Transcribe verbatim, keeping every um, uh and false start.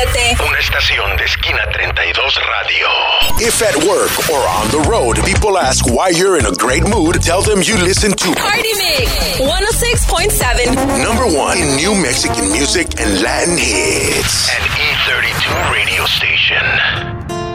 siete. Una estación de Esquina treinta y dos Radio. If at work or on the road, people ask why you're in a great mood, tell them you listen to Party Mix one oh six point seven. Number one in new Mexican music and Latin hits. An E thirty-two radio station.